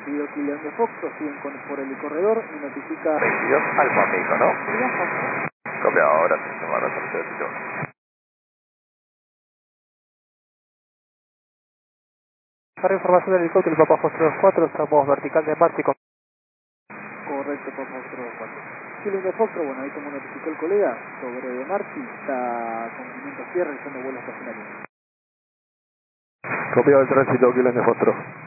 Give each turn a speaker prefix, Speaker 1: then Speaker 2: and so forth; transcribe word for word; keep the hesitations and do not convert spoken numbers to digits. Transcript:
Speaker 1: recibido Kilian de Foxtrot, siguen con, por el corredor, me notifica...
Speaker 2: veintidós Alfa, me dijo, ¿no?
Speaker 1: Kilian Foxtrot.
Speaker 2: Copia, ahora sí, se me va a tercero sitio.
Speaker 3: Para información del helicóptero Papa Foxtrot cuatro, estamos vertical de Marte con...
Speaker 1: Correcto, Papa Foxtrot cuatro. Kilian de Foxtrot, bueno, ahí como notificó el colega, sobre de Marti, está con quinientos pies realizando vuelo estacionario.
Speaker 3: Copiado el tránsito, Kilian de Foxtrot.